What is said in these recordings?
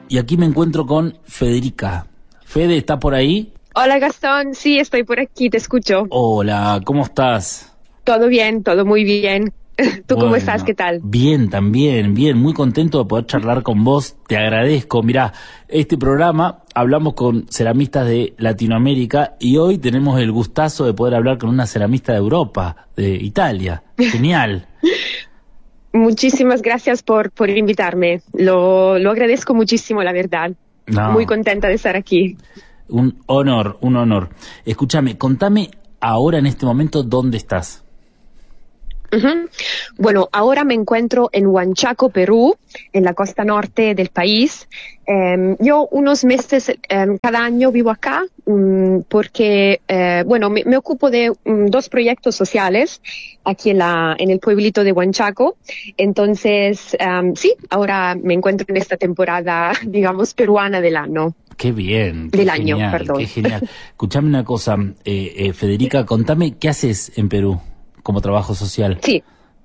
Y aquí me encuentro con Federica. Fede, ¿está por ahí? Hola Gastón, sí, estoy por aquí, te escucho. Hola, ¿cómo estás? Todo bien, todo muy bien. ¿Tú cómo estás? ¿Qué tal? Bien, también, bien, muy contento de poder charlar con vos, te agradezco. Mirá, este programa hablamos con ceramistas de Latinoamérica y hoy tenemos el gustazo de poder hablar con una ceramista de Europa, de Italia. Genial. Muchísimas gracias por invitarme, lo agradezco muchísimo, la verdad. No. Muy contenta de estar aquí. Un honor, un honor. Escúchame, contame ahora en este momento dónde estás. Uh-huh. Bueno, ahora me encuentro en Huanchaco, Perú, en la costa norte del país. Yo unos meses cada año vivo acá porque, me ocupo de dos proyectos sociales aquí en el pueblito de Huanchaco. Entonces, sí, ahora me encuentro en esta temporada, digamos, peruana del año. Qué bien. Del año, perdón. Qué genial. Escuchame una cosa, Federica, contame, ¿qué haces en Perú como trabajo social? Sí.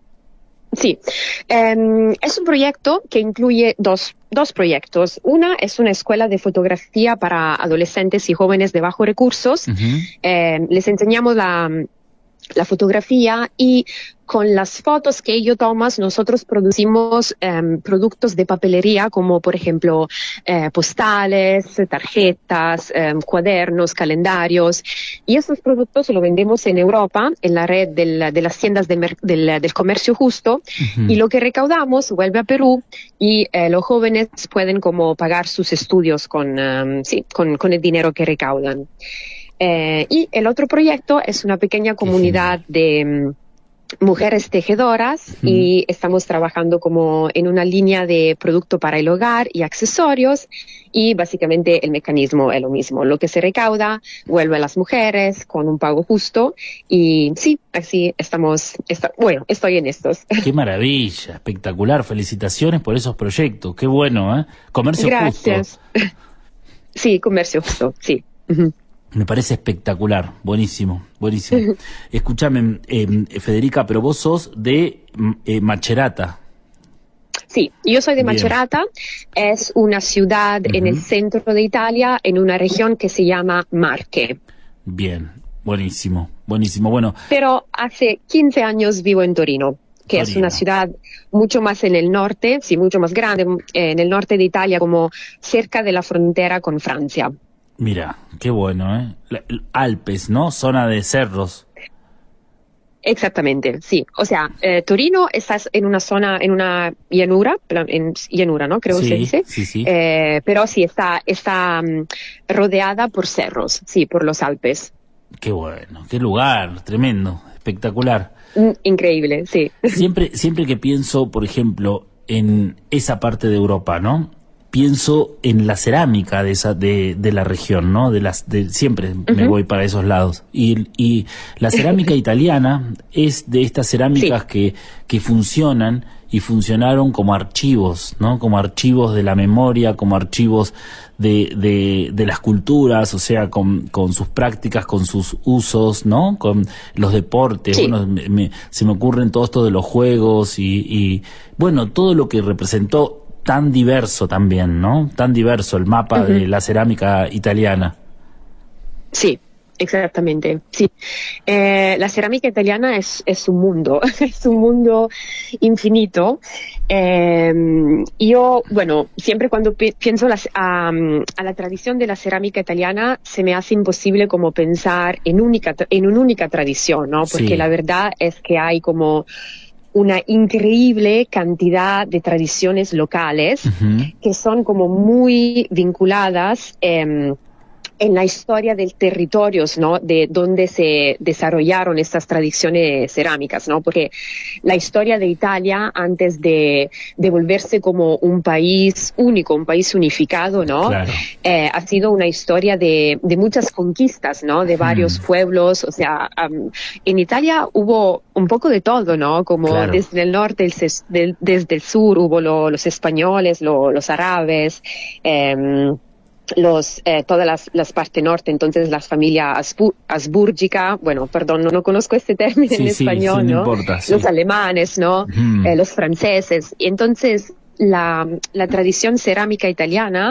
Es un proyecto que incluye dos proyectos. Una es una escuela de fotografía para adolescentes y jóvenes de bajos recursos. Uh-huh. Les enseñamos la fotografía y con las fotos que ellos toman nosotros producimos productos de papelería como por ejemplo postales, tarjetas, cuadernos, calendarios, y esos productos los vendemos en Europa en la red de las tiendas del comercio justo. Uh-huh. Y lo que recaudamos vuelve a Perú y los jóvenes pueden como pagar sus estudios con el dinero que recaudan. Y el otro proyecto es una pequeña comunidad de mujeres tejedoras. Uh-huh. Y estamos trabajando como en una línea de producto para el hogar y accesorios, y básicamente el mecanismo es lo mismo. Lo que se recauda vuelve a las mujeres con un pago justo, y sí, así estoy en estos. Qué maravilla, espectacular, felicitaciones por esos proyectos, qué bueno, ¿eh? Comercio Gracias. Justo. Sí, comercio justo, sí. Uh-huh. Me parece espectacular, buenísimo, buenísimo. Escúchame, Federica, pero vos sos de Macerata. Sí, yo soy de Macerata, es una ciudad uh-huh. en el centro de Italia, en una región que se llama Marche. Bien, buenísimo, buenísimo, bueno. Pero hace 15 años vivo en Torino, que es una ciudad mucho más en el norte, sí, mucho más grande, en el norte de Italia, como cerca de la frontera con Francia. Mira, qué bueno, ¿eh? Alpes, ¿no? Zona de cerros. Exactamente, sí. O sea, Torino está en una zona, en una llanura, ¿no? Creo que se dice. Sí. Pero sí, está rodeada por cerros, sí, por los Alpes. Qué bueno, qué lugar, tremendo, espectacular. Increíble, sí. Siempre que pienso, por ejemplo, en esa parte de Europa, ¿no? Pienso en la cerámica de la región, ¿no? Siempre uh-huh. me voy para esos lados. Y la cerámica italiana es de estas cerámicas sí. que funcionan y funcionaron como archivos, ¿no? Como archivos de la memoria, como archivos de las culturas, o sea, con sus prácticas, con sus usos, ¿no? Con los deportes. Sí. Bueno, se me ocurren todo esto de los juegos y bueno, todo lo que representó tan diverso también, ¿no? Tan diverso el mapa uh-huh. de la cerámica italiana. Sí, exactamente, sí. La cerámica italiana es un mundo, es un mundo infinito. Yo, siempre cuando pienso a la tradición de la cerámica italiana, se me hace imposible como pensar en una única tradición, ¿no? Porque sí. La verdad es que hay como una increíble cantidad de tradiciones locales uh-huh. que son como muy vinculadas en la historia del territorio, ¿no? De donde se desarrollaron estas tradiciones cerámicas, ¿no? Porque la historia de Italia, antes de volverse como un país único, un país unificado, ¿no? Claro. Ha sido una historia de muchas conquistas, ¿no? De varios pueblos, o sea, en Italia hubo un poco de todo, ¿no? Como claro. Desde el norte, desde el sur hubo los españoles, los árabes, todas las partes norte, entonces la familia asbúrgica, no conozco este término en español, ¿no? No importa, sí. Los alemanes, ¿no? Los franceses. Y entonces, la tradición cerámica italiana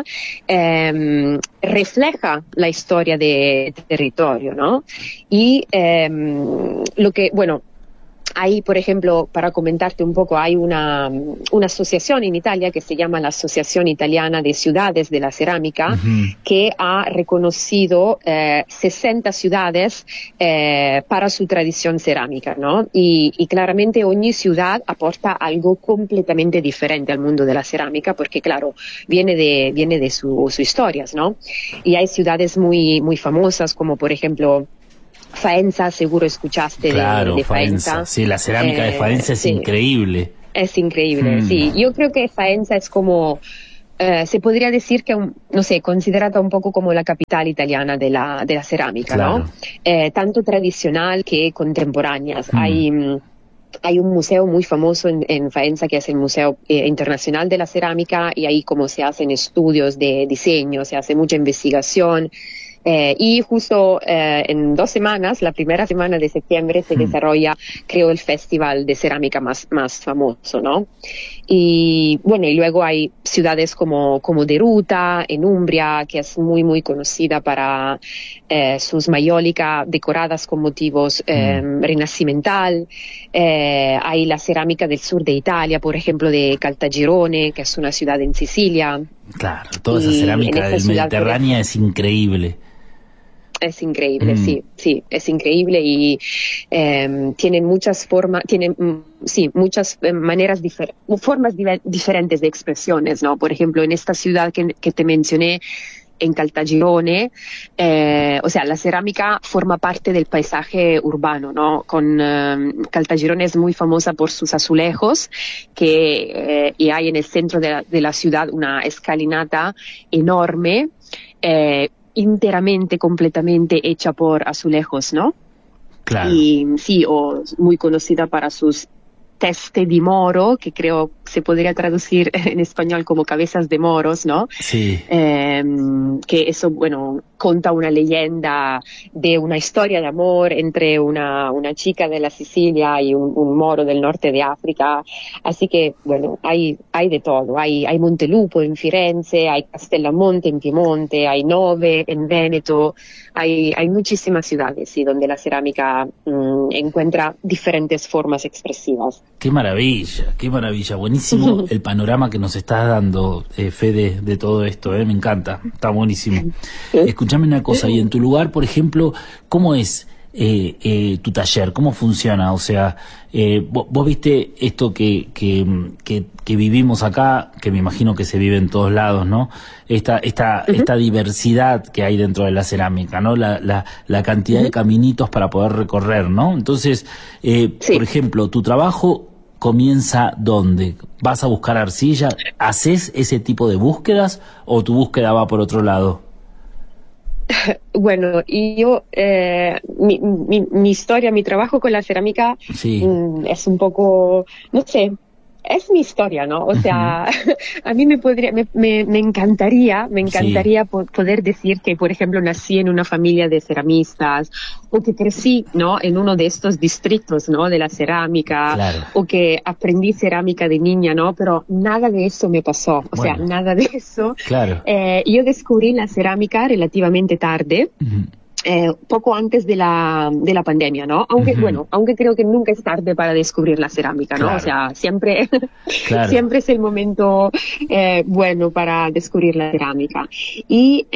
refleja la historia de territorio, ¿no? Y lo que, bueno, hay, por ejemplo, para comentarte un poco, hay una asociación en Italia que se llama la Asociación Italiana de Ciudades de la Cerámica, que ha reconocido 60 ciudades para su tradición cerámica, ¿no? Y claramente ogni ciudad aporta algo completamente diferente al mundo de la cerámica, porque claro, viene de sus historias, ¿no? Y hay ciudades muy, muy famosas, como por ejemplo Faenza, seguro escuchaste de Faenza. Sí, la cerámica de Faenza es increíble. Es increíble, sí. Yo creo que Faenza es como, se podría decir que, no sé, considerada un poco como la capital italiana de la cerámica, claro, ¿no? Tanto tradicional que contemporáneas. Hay un museo muy famoso en Faenza que es el Museo Internacional de la Cerámica, y ahí como se hacen estudios de diseño, se hace mucha investigación. Y justo en 2 semanas, la primera semana de septiembre, se desarrolla, creo, el festival de cerámica más famoso, ¿no? Y bueno, y luego hay ciudades como Deruta, en Umbria, que es muy, muy conocida para sus mayólicas decoradas con motivos renacimental. Hay la cerámica del sur de Italia, por ejemplo, de Caltagirone, que es una ciudad en Sicilia. Claro, toda esa cerámica del Mediterráneo es increíble. Es increíble, sí, es increíble, y tienen muchas formas, muchas maneras, formas diferentes de expresiones, ¿no? Por ejemplo, en esta ciudad que te mencioné, en Caltagirone, o sea, la cerámica forma parte del paisaje urbano, ¿no? Caltagirone es muy famosa por sus azulejos, y hay en el centro de la ciudad una escalinata enorme, completamente hecha por azulejos, ¿no? Claro. Y sí, muy conocida para sus teste di moro, que creo se podría traducir en español como cabezas de moros, ¿no? Sí. Que eso, bueno, cuenta una leyenda de una historia de amor entre una chica de la Sicilia y un moro del norte de África. Así que, bueno, hay de todo. Hay Montelupo en Firenze, hay Castellamonte en Piemonte, hay Nove en Veneto. Hay muchísimas ciudades, sí, donde la cerámica encuentra diferentes formas expresivas. Qué maravilla, buenísimo el panorama que nos estás dando, Fede, de todo esto, me encanta, está buenísimo. Escúchame una cosa, y en tu lugar, por ejemplo, ¿cómo es tu taller? ¿Cómo funciona? O sea, vos viste esto que vivimos acá, que me imagino que se vive en todos lados, ¿no? Esta diversidad que hay dentro de la cerámica, ¿no? La cantidad de caminitos para poder recorrer, ¿no? Entonces, por ejemplo, tu trabajo comienza ¿dónde? ¿Vas a buscar arcilla? ¿Haces ese tipo de búsquedas o tu búsqueda va por otro lado? Bueno, y yo, mi historia, mi trabajo con la cerámica es un poco, no sé, es mi historia, ¿no? O sea, a mí me encantaría poder decir que, por ejemplo, nací en una familia de ceramistas, o que crecí, ¿no? En uno de estos distritos, ¿no? De la cerámica, claro, o que aprendí cerámica de niña, ¿no? Pero nada de eso me pasó, o sea, nada de eso. Claro. Yo descubrí la cerámica relativamente tarde. Poco antes de la pandemia, ¿no? Aunque creo que nunca es tarde para descubrir la cerámica, ¿no? Claro. O sea, siempre es el momento bueno para descubrir la cerámica. Y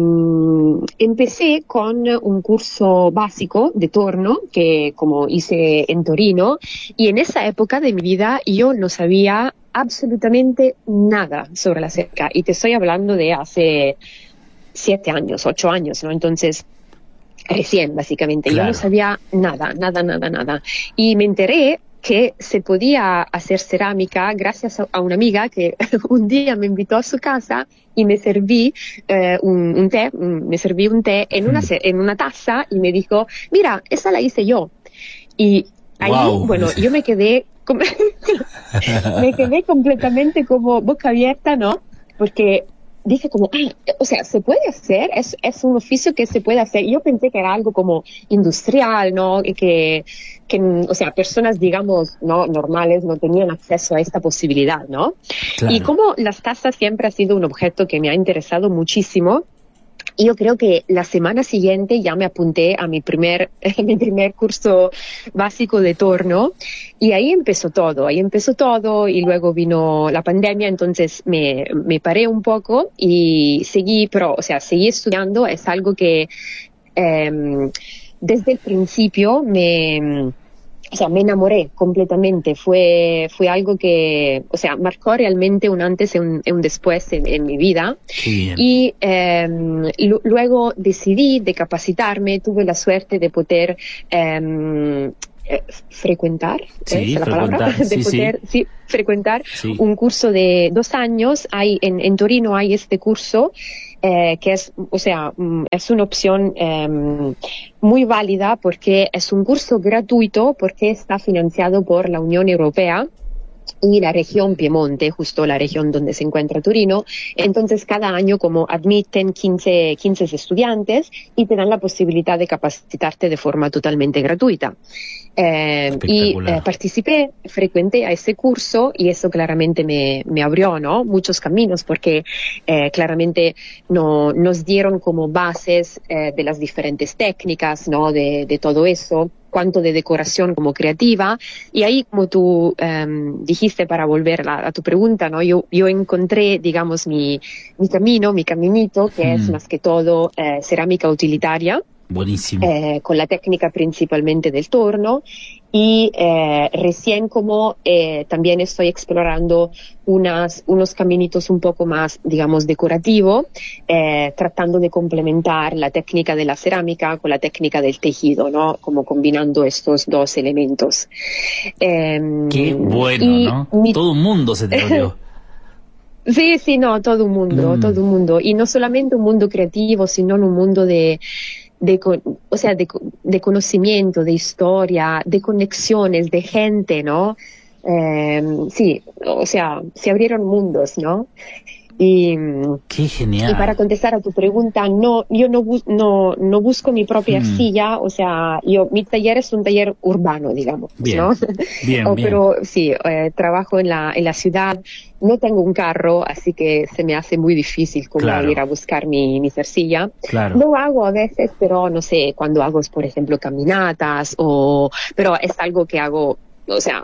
empecé con un curso básico de torno que como hice en Torino, y en esa época de mi vida yo no sabía absolutamente nada sobre la cerámica, y te estoy hablando de hace 7 años, 8 años, ¿no? Entonces, recién, básicamente. Claro. Yo no sabía nada. Y me enteré que se podía hacer cerámica gracias a una amiga que un día me invitó a su casa y me serví un té en una taza, y me dijo, mira, esa la hice yo. Y ahí, yo me quedé completamente como boca abierta, ¿no? Porque dije como, o sea, se puede hacer, es un oficio que se puede hacer. Yo pensé que era algo como industrial, ¿no? Y que, o sea, personas, digamos, no normales no tenían acceso a esta posibilidad, ¿no? Claro. Y como las tazas siempre ha sido un objeto que me ha interesado muchísimo, yo creo que la semana siguiente ya me apunté a mi primer curso básico de torno y ahí empezó todo y luego vino la pandemia, entonces me paré un poco y seguí estudiando. Es algo que desde el principio me enamoré completamente. Fue algo que, o sea, marcó realmente un antes y un después en mi vida. Y luego decidí de capacitarme, tuve la suerte de poder frecuentar, frecuentar un curso de 2 años. En Torino hay este curso que es, o sea, es una opción muy válida porque es un curso gratuito, porque está financiado por la Unión Europea y la región Piemonte, justo la región donde se encuentra Torino. Entonces cada año como admiten 15 estudiantes y te dan la posibilidad de capacitarte de forma totalmente gratuita. Y participé, frecuenté a ese curso y eso claramente me abrió, ¿no?, muchos caminos, porque claramente nos dieron como bases de las diferentes técnicas, ¿no?, de todo eso, cuanto de decoración como creativa. Y ahí, como tú dijiste, para volver a tu pregunta, ¿no?, yo encontré, digamos, mi camino, mi caminito, que es más que todo cerámica utilitaria. Buenísimo. Con la técnica principalmente del torno y recién como también estoy explorando unos caminitos un poco más, digamos, decorativo, tratando de complementar la técnica de la cerámica con la técnica del tejido, ¿no?, como combinando estos dos elementos. Qué bueno, ¿no? Todo el mundo se te volvió. Sí, no, todo el mundo. Y no solamente un mundo creativo, sino un mundo de conocimiento, de historia, de conexiones, de gente, ¿no? Sí, o sea, se abrieron mundos, ¿no? Y qué genial. Y para contestar a tu pregunta, yo no busco mi propia arcilla, o sea, mi taller es un taller urbano, digamos, bien, ¿no? Bien. Pero sí, trabajo en la ciudad, no tengo un carro, así que se me hace muy difícil como ir a buscar mi arcilla. Claro. Lo hago a veces, pero no sé, cuando hago, por ejemplo, caminatas, pero es algo que hago, o sea,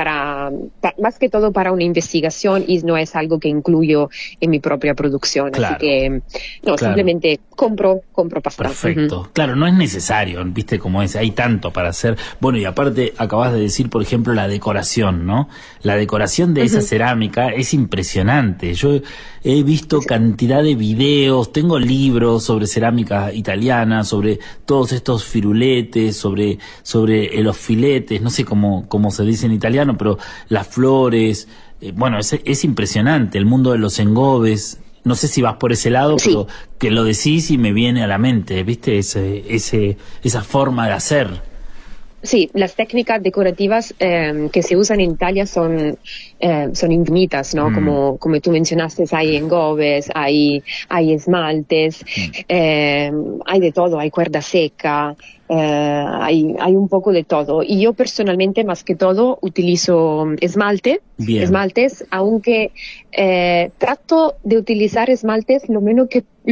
más que todo para una investigación, y no es algo que incluyo en mi propia producción. Claro. Así que, simplemente compro pasta. Perfecto. Claro, no es necesario, viste cómo es, hay tanto para hacer. Bueno, y aparte acabas de decir, por ejemplo, la decoración, ¿no? La decoración de esa cerámica es impresionante. Yo he visto cantidad de videos, tengo libros sobre cerámica italiana, sobre todos estos firuletes, sobre los filetes, no sé cómo se dice en italiano, pero las flores, bueno, es impresionante el mundo de los engobes. No sé si vas por ese lado, sí, pero que lo decís y me viene a la mente, ¿viste? Esa forma de hacer. Sí, las técnicas decorativas que se usan en Italia son infinitas, ¿no? Como tú mencionaste, hay engobes, hay esmaltes, hay de todo, hay cuerda seca, hay un poco de todo. Y yo personalmente, más que todo, utilizo esmaltes, aunque trato de utilizar esmaltes lo menos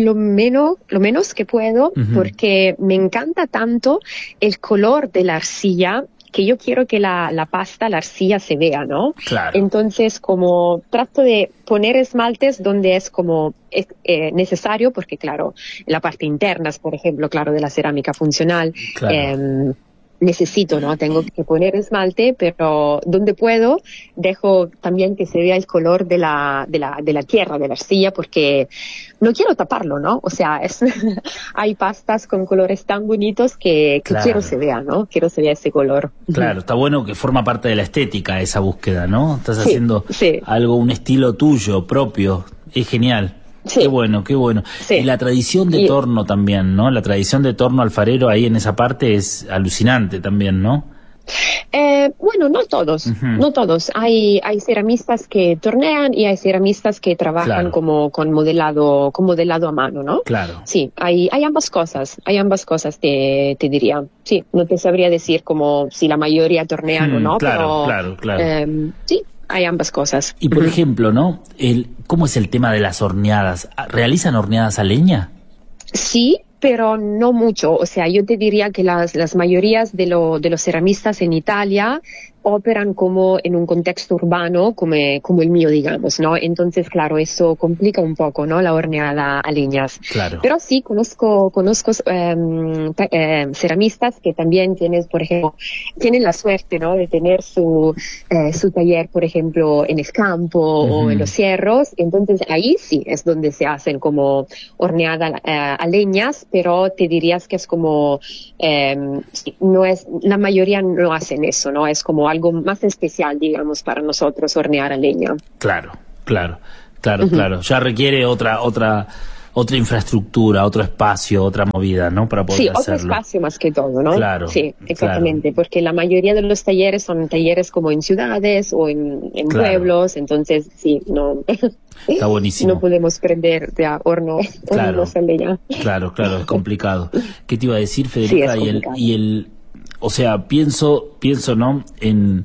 que puedo, porque me encanta tanto el color de la arcilla, que yo quiero que la arcilla se vea, ¿no? Claro. Entonces, como trato de poner esmaltes donde es como necesario, porque claro, la parte interna, por ejemplo, claro, de la cerámica funcional, claro, necesito, ¿no? Tengo que poner esmalte, pero donde puedo dejo también que se vea el color de la tierra, de la arcilla, porque no quiero taparlo, ¿no? O sea, hay pastas con colores tan bonitos que claro, quiero se vea, ¿no? Quiero se vea ese color. Claro, está bueno que forma parte de la estética esa búsqueda, ¿no? Estás haciendo algo, un estilo tuyo, propio, es genial. Sí. Qué bueno. Sí. Y la tradición de torno también, ¿no? La tradición de torno alfarero ahí en esa parte es alucinante también, ¿no? Bueno, no todos, no todos. Hay ceramistas que tornean y hay ceramistas que trabajan como con modelado a mano, ¿no? Claro. Sí, hay ambas cosas, te diría. Sí, no te sabría decir como si la mayoría tornean o no, claro, pero claro. sí, hay ambas cosas. Y por ejemplo, ¿no? ¿Cómo es el tema de las horneadas? ¿Realizan horneadas a leña? Sí, pero no mucho. O sea, yo te diría que las mayorías de los ceramistas en Italia operan como en un contexto urbano como el mío, digamos, ¿no? Entonces, claro, eso complica un poco, ¿no? La horneada a leñas. Claro. Pero sí, conozco ceramistas que también por ejemplo, tienen la suerte, ¿no? De tener su taller, por ejemplo, en el campo o en los cerros. Entonces, ahí sí es donde se hacen como horneada a leñas, pero te dirías que es como, no es, la mayoría no hacen eso, ¿no? Es como algo más especial, digamos, para nosotros hornear a leña. Claro. Ya requiere otra infraestructura, otro espacio, otra movida, ¿no? Para poder hacerlo. Sí, otro espacio más que todo, ¿no? Claro. Sí, exactamente, porque la mayoría de los talleres son talleres como en ciudades o en pueblos, entonces sí, no. Está buenísimo. No podemos prender de hornos a leña. Claro, es complicado. ¿Qué te iba a decir, Federica? Sí, o sea, pienso, ¿no? En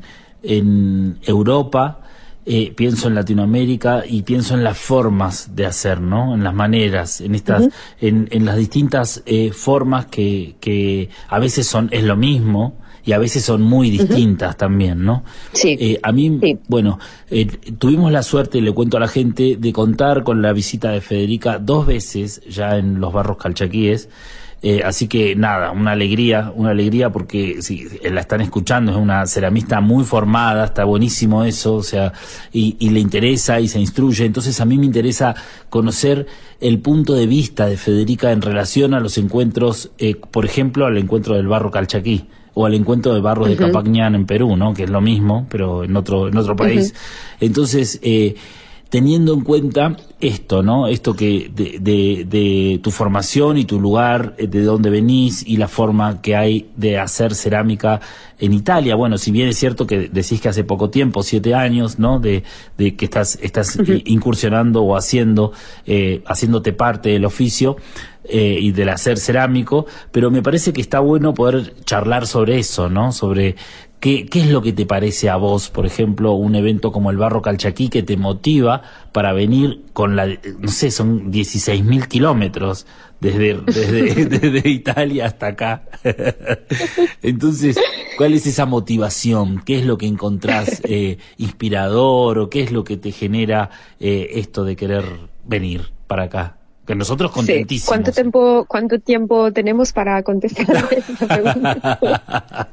Europa, pienso en Latinoamérica y pienso en las formas de hacer, ¿no? En las maneras, en estas, en las distintas formas que a veces es lo mismo y a veces son muy distintas también, ¿no? Sí. A mí, bueno, tuvimos la suerte, le cuento a la gente, de contar con la visita de Federica 2 veces ya en los Barros Calchaquíes. Así que nada, una alegría porque si la están escuchando, es una ceramista muy formada, está buenísimo eso, o sea, y le interesa y se instruye. Entonces a mí me interesa conocer el punto de vista de Federica en relación a los encuentros, por ejemplo, al encuentro del Barro Calchaquí o al encuentro de barros de Capacñán en Perú, ¿no? Que es lo mismo, pero en otro país. Entonces, teniendo en cuenta esto, ¿no? Esto que de tu formación y tu lugar, de dónde venís y la forma que hay de hacer cerámica en Italia. Bueno, si bien es cierto que decís que hace poco tiempo, 7 años, ¿no? De que estás incursionando o haciéndote parte del oficio y del hacer cerámico, pero me parece que está bueno poder charlar sobre eso, ¿no? Sobre ¿qué es lo que te parece a vos, por ejemplo, un evento como el Barro Calchaquí que te motiva para venir con no sé, son 16.000 kilómetros desde Italia hasta acá? Entonces, ¿cuál es esa motivación? ¿Qué es lo que encontrás inspirador o qué es lo que te genera esto de querer venir para acá? Que nosotros contentísimos. Sí. ¿Cuánto tiempo tenemos para contestar esta pregunta?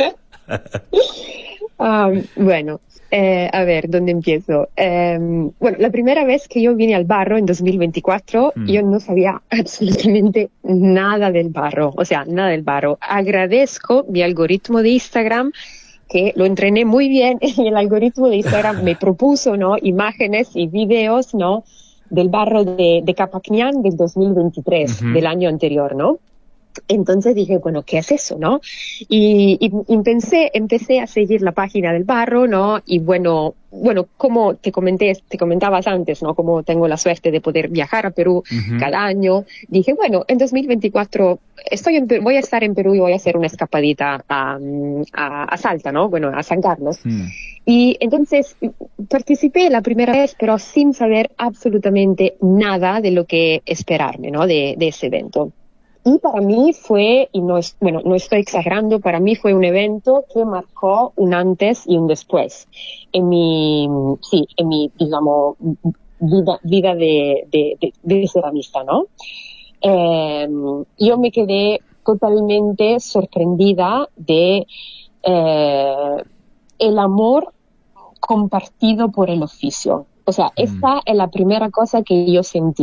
Bueno, a ver, ¿dónde empiezo? Bueno, la primera vez que yo vine al barro en 2024, yo no sabía absolutamente nada del barro, o sea, nada del barro. Agradezco mi algoritmo de Instagram, que lo entrené muy bien, y el algoritmo de Instagram me propuso, ¿no? Imágenes y videos, ¿no? Del barro de Capacñán del 2023, del año anterior, ¿no? Entonces dije, bueno, ¿qué es eso, no? Y empecé a seguir la página del barro, ¿no? Y bueno, como te comentabas antes, ¿no? Como tengo la suerte de poder viajar a Perú cada año, dije, bueno, en 2024 voy a estar en Perú y voy a hacer una escapadita a Salta, ¿no? Bueno, a San Carlos. Y entonces participé la primera vez, pero sin saber absolutamente nada de lo que esperarme, ¿no? De ese evento. Y para mí fue, no estoy exagerando, para mí fue un evento que marcó un antes y un después en mi, digamos, vida de ceramista, ¿no? Yo me quedé totalmente sorprendida de el amor compartido por el oficio. O sea, esta es la primera cosa que yo sentí.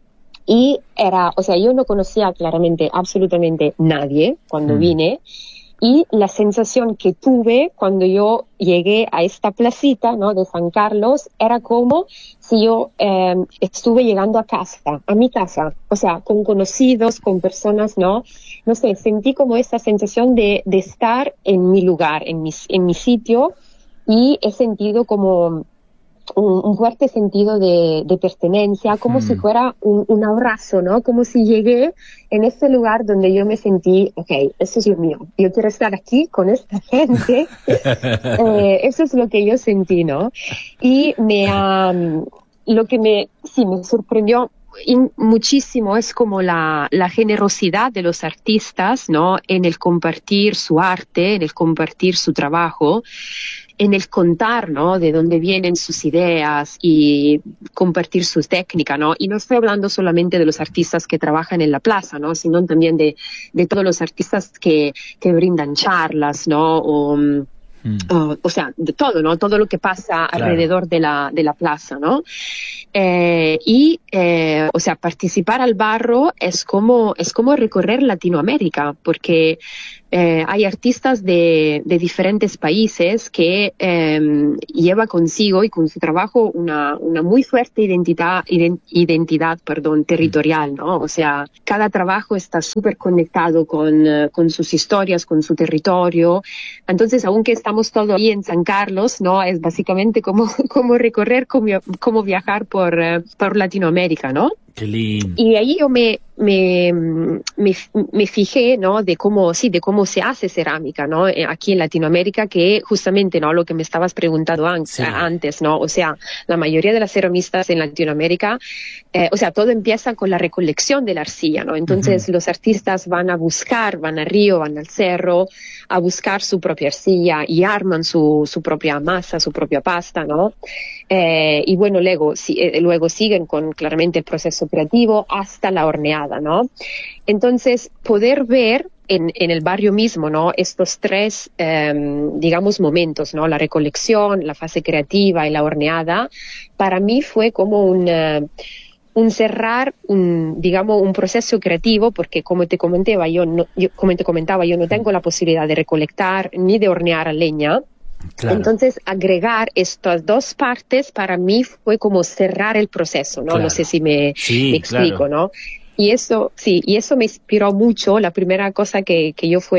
Y yo no conocía claramente absolutamente nadie cuando vine, Y la sensación que tuve cuando yo llegué a esta placita, ¿no?, de San Carlos, era como si yo estuve llegando a casa, a mi casa, o sea, con conocidos, con personas, ¿no? No sé, sentí como esta sensación de estar en mi lugar, en mi sitio, y he sentido como un fuerte sentido de pertenencia, como si fuera un abrazo, ¿no? Como si llegué en este lugar donde yo me sentí, okay, eso es lo mío, yo quiero estar aquí con esta gente. Eso es lo que yo sentí, ¿no? Y lo que me sorprendió muchísimo es como la generosidad de los artistas, ¿no?, en el compartir su arte, en el compartir su trabajo, en el contar, ¿no?, de dónde vienen sus ideas y compartir su técnica, ¿no? Y no estoy hablando solamente de los artistas que trabajan en la plaza, ¿no?, sino también de todos los artistas que brindan charlas, ¿no? O sea, de todo, ¿no? Todo lo que pasa alrededor de la plaza, ¿no? O sea, participar al barro es como recorrer Latinoamérica, porque hay artistas de diferentes países que lleva consigo y con su trabajo una muy fuerte identidad, territorial, ¿no? O sea, cada trabajo está súper conectado con sus historias, con su territorio. Entonces, aunque estamos todos ahí en San Carlos, ¿no?, es básicamente como recorrer, como viajar por Latinoamérica, ¿no? Qué lindo. Y ahí yo me fijé, ¿no?, de cómo se hace cerámica, ¿no?, aquí en Latinoamérica, que justamente, ¿no?, lo que me estabas preguntando antes, ¿no? O sea, la mayoría de las ceramistas en Latinoamérica, o sea, todo empieza con la recolección de la arcilla, ¿no? Entonces los artistas van al río, van al cerro a buscar su propia arcilla y arman su propia masa, su propia pasta, ¿no? Y bueno, luego siguen con claramente el proceso creativo hasta la horneada, ¿no? Entonces, poder ver en el barrio mismo, ¿no?, estos tres, digamos, momentos, ¿no?, la recolección, la fase creativa y la horneada, para mí fue como un cerrar, digamos, un proceso creativo, porque como te comentaba, yo no tengo la posibilidad de recolectar ni de hornear a leña. Claro. Entonces, agregar estas dos partes para mí fue como cerrar el proceso, ¿no? Claro. No sé si me explico, claro, ¿no? Y eso me inspiró mucho. La primera cosa que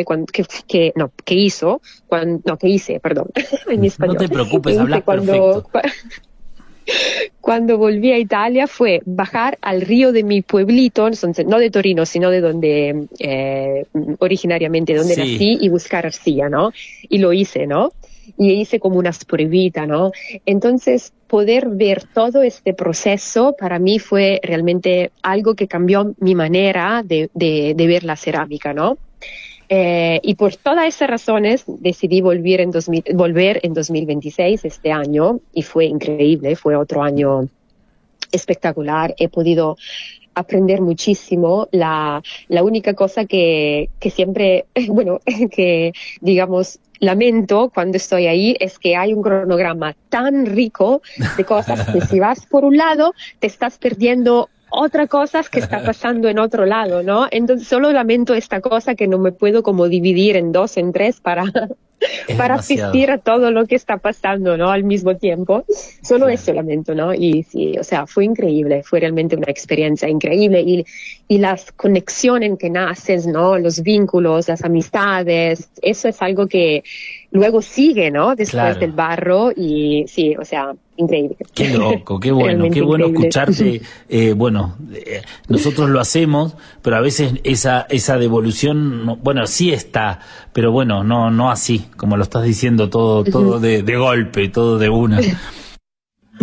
hice, perdón, en español. No te preocupes, hablas perfecto. Cuando volví a Italia fue bajar al río de mi pueblito, no de Torino, sino de donde originariamente nací, y buscar arcilla, ¿no? Y lo hice, ¿no? Y hice como unas pruebitas, ¿no? Entonces, poder ver todo este proceso para mí fue realmente algo que cambió mi manera de ver la cerámica, ¿no? Y por todas esas razones decidí volver en 2026, este año, y fue increíble, fue otro año espectacular. He podido aprender muchísimo. La única cosa que siempre, bueno, que digamos, lamento cuando estoy ahí es que hay un cronograma tan rico de cosas que si vas por un lado te estás perdiendo otra cosa que está pasando en otro lado, ¿no? Entonces solo lamento esta cosa que no me puedo como dividir en dos, en tres para asistir a todo lo que está pasando, ¿no? Al mismo tiempo. Solo eso lamento, ¿no? Y sí, o sea, fue increíble, fue realmente una experiencia increíble y las conexiones que naces, ¿no? Los vínculos, las amistades, eso es algo que luego sigue, ¿no? Después del barro y sí, o sea, increíble. Qué loco, qué bueno, qué bueno escucharte. Nosotros lo hacemos, pero a veces esa devolución, bueno, sí está, pero bueno, no así, como lo estás diciendo, todo de golpe, todo de una.